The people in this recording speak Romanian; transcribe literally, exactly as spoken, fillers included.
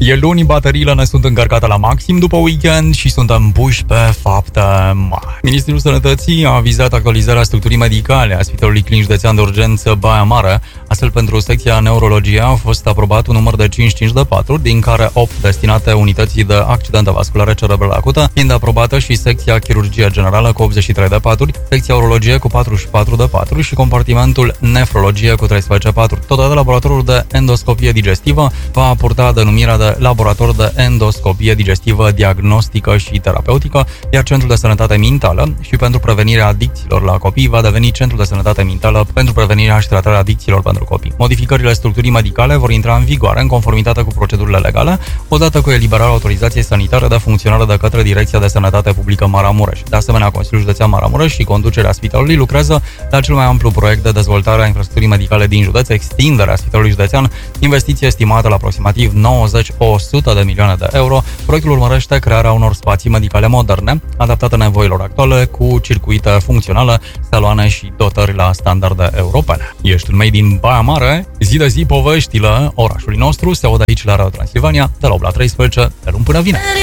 E luni, bateriile ne sunt încărcate la maxim după weekend și suntem puși pe fapte mari. Ministrul Sănătății a avizat actualizarea structurii medicale a Spitalului Clinic Județean de Urgență Baia Mare. Astfel, pentru secția neurologie a fost aprobat un număr de cincizeci și cinci de paturi, din care opt destinate unității de accidente vasculare cerebrale acute, fiind aprobată și secția chirurgie generală cu optzeci și trei de paturi, secția urologie cu patruzeci și patru de paturi și compartimentul nefrologie cu treisprezece paturi. Totodată, laboratorul de endoscopie digestivă va purta denumirea de laborator de endoscopie digestivă diagnostică și terapeutică, iar Centrul de Sănătate Mentală și pentru prevenirea adicțiilor la copii va deveni Centrul de Sănătate Mentală pentru prevenirea și tratarea adicțiilor pentru copii. Modificările structurii medicale vor intra în vigoare în conformitate cu procedurile legale, odată cu eliberarea autorizației sanitare de funcționare de către Direcția de Sănătate Publică Maramureș. De asemenea, Consiliul Județean Maramureș și conducerea spitalului lucrează la cel mai amplu proiect de dezvoltare a infrastructurii medicale din județ, extinderea Spitalului Județean, investiție estimată la aproximativ nouăzeci la o sută de milioane de euro. Proiectul urmărește crearea unor spații medicale moderne, adaptate nevoilor actuale, cu circuite funcționale, saloane și dotări la standarde europene. Ești un mei din Baia Mare, zi de zi poveștile orașului nostru se aud aici la Radio Transilvania, de la opt la treisprezece, de luni până vineri.